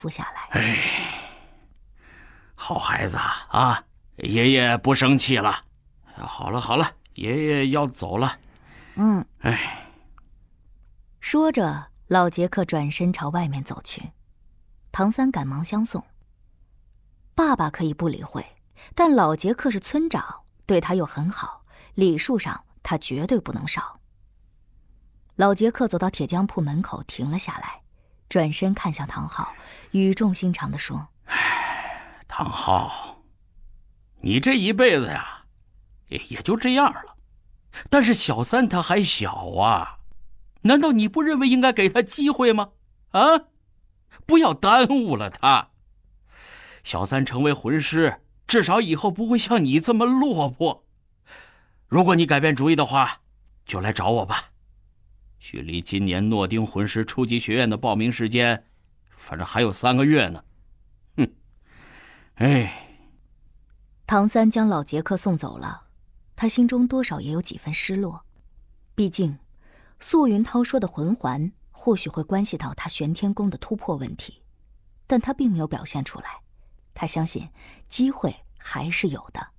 服下来。 哎，好孩子啊，爷爷不生气了。好了好了，爷爷要走了。哎， 说着，老杰克转身朝外面走去。唐三赶忙相送。爸爸可以不理会，但老杰克是村长，对他又很好，礼数上他绝对不能少。老杰克走到铁匠铺门口停了下来，转身看向唐昊，语重心长地说： 唐昊，你这一辈子呀，也就这样了。但是小三他还小啊，难道你不认为应该给他机会吗？啊，不要耽误了他。小三成为魂师，至少以后不会像你这么落魄。如果你改变主意的话，就来找我吧。距离今年诺丁魂师初级学院的报名时间，反正还有3个月呢。哎。 唐三将老杰克送走了，他心中多少也有几分失落。毕竟，素云涛说的魂环或许会关系到他玄天宫的突破问题，但他并没有表现出来。他相信机会还是有的。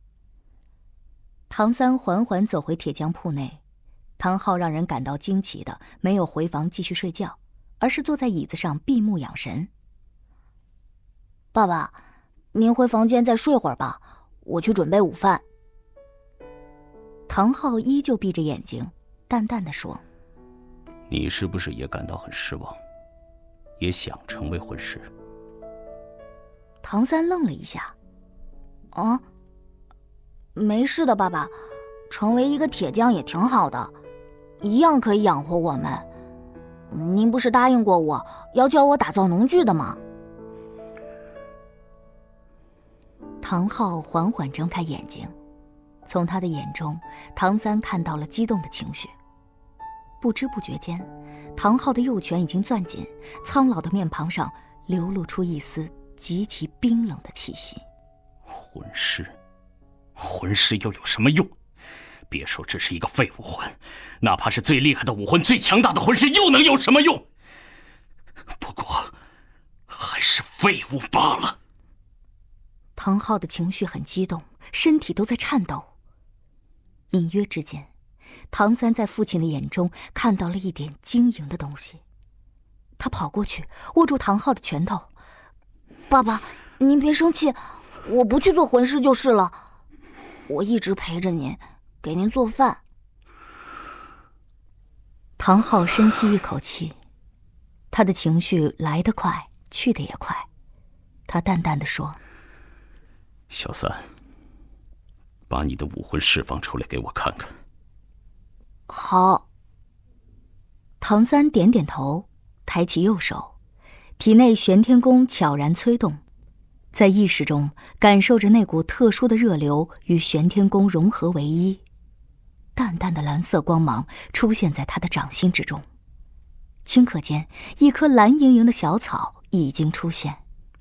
唐三缓缓走回铁匠铺内，唐昊让人感到惊奇的没有回房继续睡觉，而是坐在椅子上闭目养神。爸爸，您回房间再睡会儿吧，我去准备午饭。唐昊依旧闭着眼睛，淡淡的说： 你是不是也感到很失望，也想成为魂师？ 唐三愣了一下。没事的，爸爸，成为一个铁匠也挺好的，一样可以养活我们。您不是答应过我要教我打造农具的吗？唐昊缓缓睁开眼睛，从他的眼中，唐三看到了激动的情绪。不知不觉间，唐昊的右拳已经攥紧，苍老的面庞上流露出一丝极其冰冷的气息。 魂师又有什么用？别说只是一个废武魂，哪怕是最厉害的武魂、最强大的魂师，又能有什么用？不过，还是废物罢了。 唐昊的情绪很激动，身体都在颤抖。隐约之间，唐三在父亲的眼中看到了一点晶莹的东西。他跑过去，握住唐昊的拳头：爸爸，您别生气，我不去做魂师就是了。我一直陪着您，给您做饭。唐昊深吸一口气，他的情绪来得快，去得也快。他淡淡地说： 小三，把你的武魂释放出来给我看看。 好。唐三点点头，抬起右手，体内玄天功悄然催动，在意识中感受着那股特殊的热流与玄天功融合为一，淡淡的蓝色光芒出现在他的掌心之中。顷刻间，一棵蓝莹莹的小草已经出现。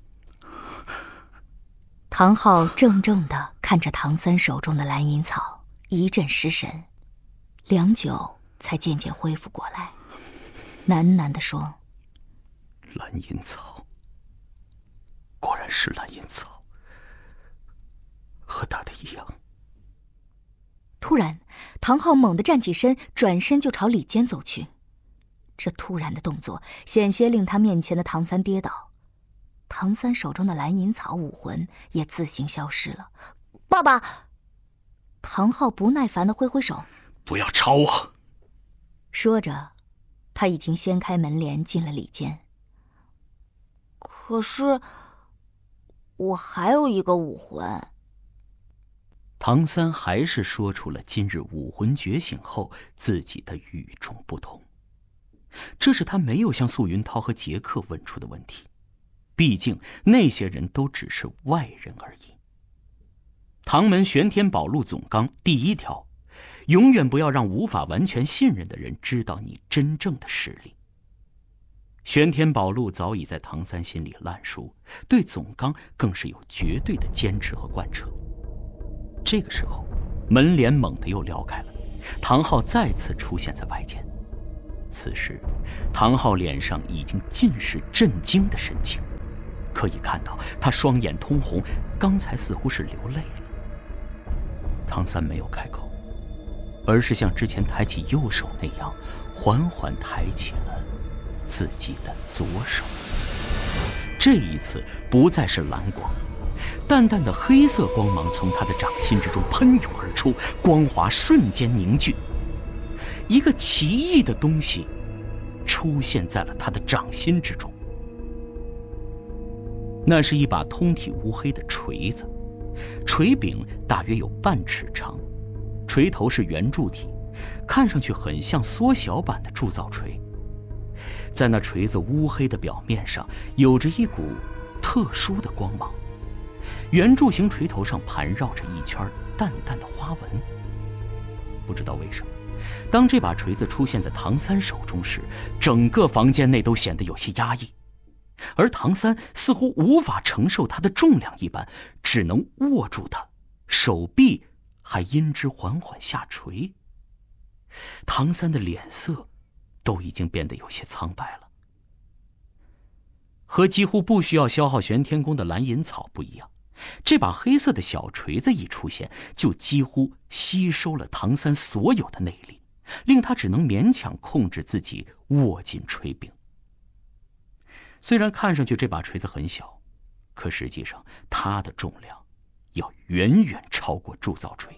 唐昊怔怔地看着唐三手中的蓝银草，一阵失神，良久才渐渐恢复过来，喃喃地说： 蓝银草，果然是蓝银草，和他的一样。 突然，唐昊猛地站起身，转身就朝里间走去。这突然的动作险些令他面前的唐三跌倒。唐三手中的蓝银草武魂也自行消失了。爸爸！唐昊不耐烦地挥挥手： 不要吵我。 说着，他已经掀开门帘进了里间。可是，我还有一个武魂。 唐三还是说出了今日武魂觉醒后自己的与众不同。这是他没有向素云涛和杰克问出的问题，毕竟那些人都只是外人而已。唐门玄天宝录总纲第1条，永远不要让无法完全信任的人知道你真正的实力。玄天宝录早已在唐三心里烂熟，对总纲更是有绝对的坚持和贯彻。这个时候，门帘猛地又撩开了，唐昊再次出现在外间。此时，唐昊脸上已经尽是震惊的神情。 可以看到他双眼通红，刚才似乎是流泪了。唐三没有开口，而是像之前抬起右手那样，缓缓抬起了自己的左手。这一次不再是蓝光，淡淡的黑色光芒从他的掌心之中喷涌而出，光华瞬间凝聚，一个奇异的东西出现在了他的掌心之中。那是一把通体乌黑的锤子，锤柄大约有半尺长，锤头是圆柱体，看上去很像缩小版的铸造锤。在那锤子乌黑的表面上，有着一股特殊的光芒。圆柱形锤头上盘绕着一圈淡淡的花纹。不知道为什么，当这把锤子出现在唐三手中时，整个房间内都显得有些压抑，而唐三似乎无法承受它的重量一般，只能握住它，手臂还因之缓缓下垂。唐三的脸色都已经变得有些苍白了。和几乎不需要消耗玄天功的蓝银草不一样，这把黑色的小锤子一出现，就几乎吸收了唐三所有的内力，令他只能勉强控制自己握紧锤柄。虽然看上去这把锤子很小，可实际上它的重量要远远超过铸造锤。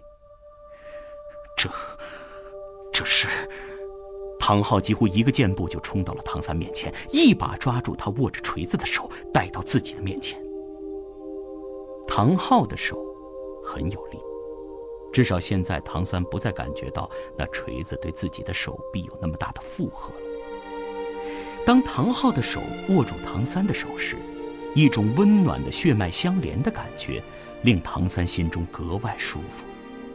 这是……唐昊几乎一个箭步就冲到了唐三面前，一把抓住他握着锤子的手，带到自己的面前。唐昊的手很有力，至少现在唐三不再感觉到那锤子对自己的手臂有那么大的负荷了。当唐昊的手握住唐三的手时，一种温暖的血脉相连的感觉令唐三心中格外舒服。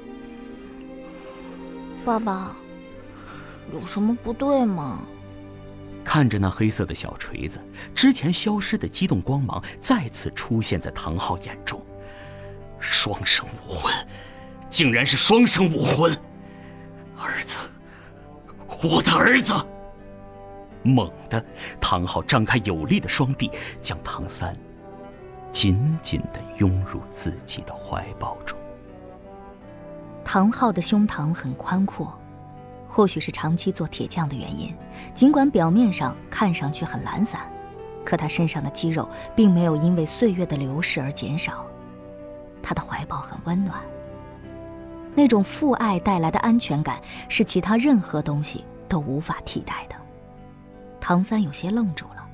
爸爸，有什么不对吗？ 看着那黑色的小锤子，之前消失的激动光芒再次出现在唐昊眼中。双生武魂，竟然是双生武魂！儿子，我的儿子！猛地，唐昊张开有力的双臂，将唐三紧紧地拥入自己的怀抱中。 唐昊的胸膛很宽阔，或许是长期做铁匠的原因，尽管表面上看上去很懒散，可他身上的肌肉并没有因为岁月的流逝而减少。他的怀抱很温暖，那种父爱带来的安全感是其他任何东西都无法替代的。唐三有些愣住了。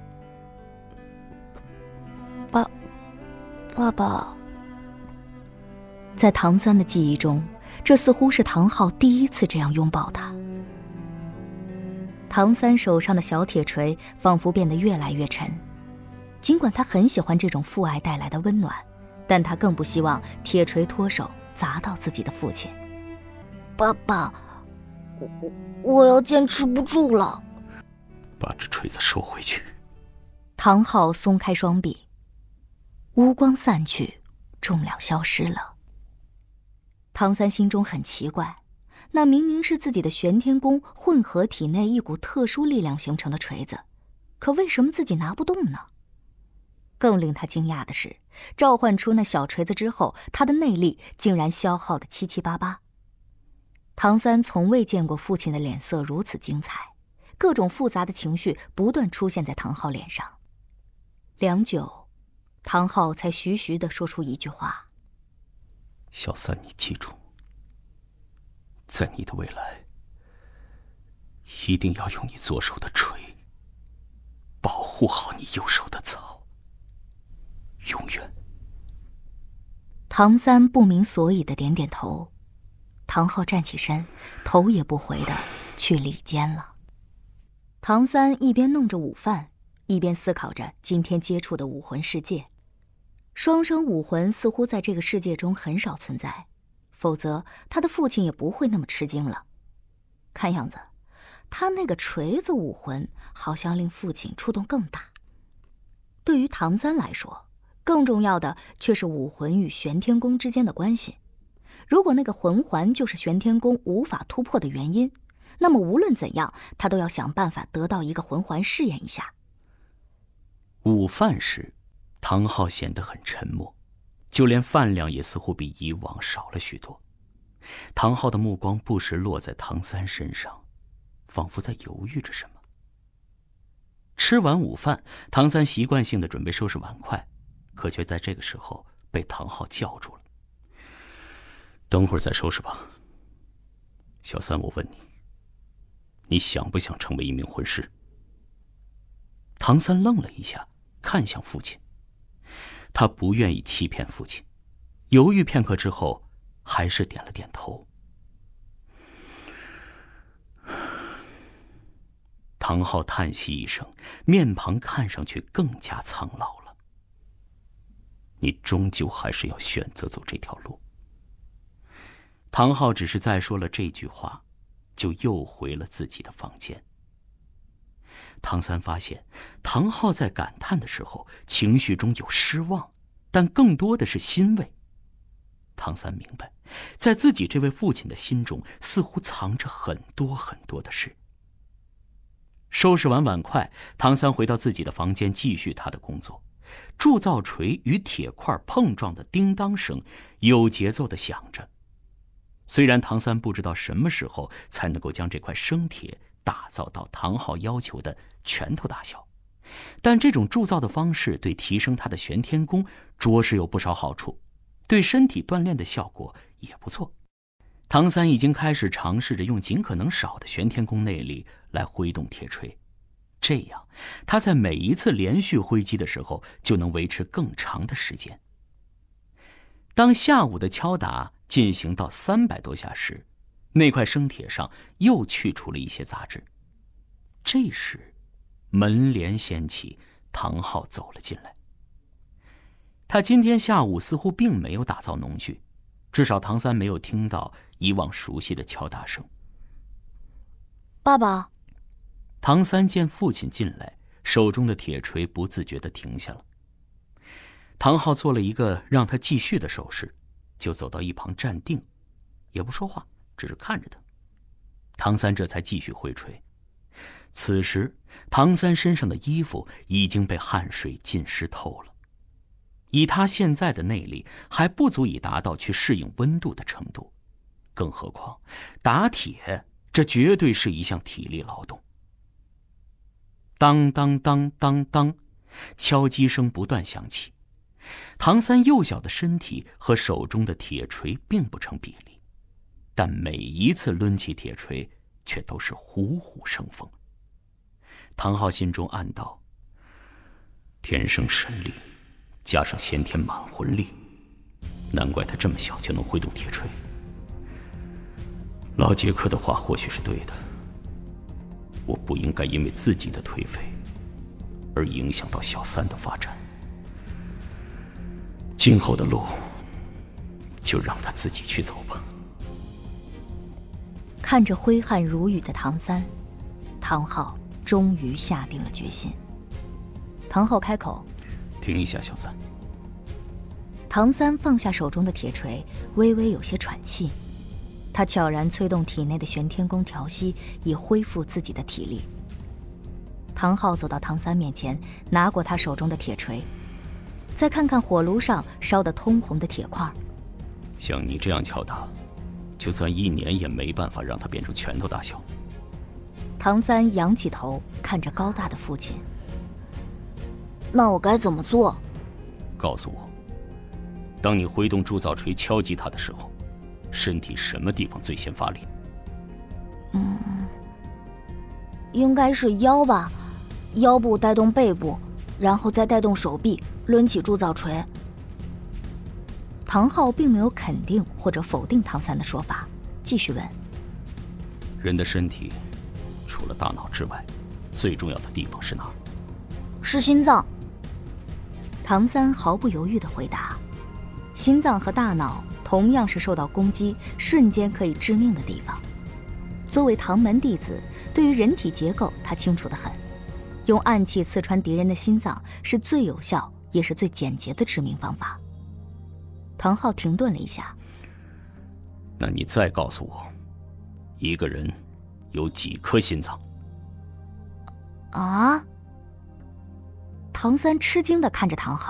爸爸。在唐三的记忆中，这似乎是唐昊第一次这样拥抱他。唐三手上的小铁锤仿佛变得越来越沉，尽管他很喜欢这种父爱带来的温暖，但他更不希望铁锤脱手砸到自己的父亲。爸爸，我要坚持不住了。 把这锤子收回去。 唐昊松开双臂，乌光散去，重量消失了。唐三心中很奇怪，那明明是自己的玄天功混合体内一股特殊力量形成的锤子，可为什么自己拿不动呢？更令他惊讶的是，召唤出那小锤子之后，他的内力竟然消耗得七七八八。唐三从未见过父亲的脸色如此精彩，各种复杂的情绪不断出现在唐昊脸上。良久，唐昊才徐徐地说出一句话： 小三，你记住，在你的未来，一定要用你左手的锤保护好你右手的草，永远。 唐三不明所以的点点头。唐昊站起身，头也不回的去里间了。唐三一边弄着午饭，一边思考着今天接触的武魂世界。双生武魂似乎在这个世界中很少存在，否则他的父亲也不会那么吃惊了。看样子，他那个锤子武魂好像令父亲触动更大。对于唐三来说，更重要的却是武魂与玄天功之间的关系。如果那个魂环就是玄天功无法突破的原因，那么无论怎样，他都要想办法得到一个魂环试验一下。 午饭时， 唐昊显得很沉默，就连饭量也似乎比以往少了许多。唐昊的目光不时落在唐三身上，仿佛在犹豫着什么。吃完午饭，唐三习惯性的准备收拾碗筷，可却在这个时候被唐昊叫住了。等会儿再收拾吧。小三，我问你，你想不想成为一名魂师？唐三愣了一下，看向父亲。他不愿意欺骗父亲，犹豫片刻之后，还是点了点头。唐昊叹息一声，面庞看上去更加苍老了。你终究还是要选择走这条路。唐昊只是再说了这句话，就又回了自己的房间。唐三发现，唐昊在感叹的时候，情绪中有失望，但更多的是欣慰。唐三明白，在自己这位父亲的心中，似乎藏着很多很多的事。收拾完碗筷，唐三回到自己的房间，继续他的工作。铸造锤与铁块碰撞的叮当声有节奏地响着。虽然唐三不知道什么时候才能够将这块生铁打造到唐昊要求的拳头大小，但这种铸造的方式对提升他的玄天功着实有不少好处，对身体锻炼的效果也不错。唐三已经开始尝试着用尽可能少的玄天功内力来挥动铁锤，这样他在每一次连续挥击的时候就能维持更长的时间。当下午的敲打进行到300多下时，那块生铁上又去除了一些杂质。这时门帘掀起，唐昊走了进来。他今天下午似乎并没有打造农具，至少唐三没有听到以往熟悉的敲打声。 爸爸。 唐三见父亲进来，手中的铁锤不自觉地停下了。唐昊做了一个让他继续的手势，就走到一旁站定，也不说话，只是看着他。唐三这才继续挥锤。此时唐三身上的衣服已经被汗水浸湿透了，以他现在的内力还不足以达到去适应温度的程度，更何况打铁，这绝对是一项体力劳动。当当当当当，敲击声不断响起。唐三幼小的身体和手中的铁锤并不成比例，但每一次抡起铁锤却都是虎虎生风。唐昊心中暗道：天生神力加上先天满魂力，难怪他这么小就能挥动铁锤。老杰克的话或许是对的，我不应该因为自己的颓废而影响到小三的发展。今后的路就让他自己去走吧。 看着挥汗如雨的唐三，唐昊终于下定了决心。唐昊开口： 停一下，小三。 唐三放下手中的铁锤，微微有些喘气。他悄然催动体内的玄天功调息，以恢复自己的体力。唐昊走到唐三面前，拿过他手中的铁锤，再看看火炉上烧得通红的铁块。 像你这样敲打，就算1年也没办法让它变成拳头大小。 唐三仰起头，看着高大的父亲。那我该怎么做？ 告诉我，当你挥动铸造锤敲击它的时候，身体什么地方最先发力？ 应该是腰吧，腰部带动背部，然后再带动手臂，抡起铸造锤。唐昊并没有肯定或者否定唐三的说法，继续问： 人的身体除了大脑之外，最重要的地方是哪？ 是心脏。唐三毫不犹豫地回答：心脏和大脑同样是受到攻击瞬间可以致命的地方。作为唐门弟子，对于人体结构他清楚得很，用暗器刺穿敌人的心脏是最有效也是最简洁的致命方法。唐昊停顿了一下： 那你再告诉我，一个人有几颗心脏？ 啊？唐三吃惊地看着唐昊。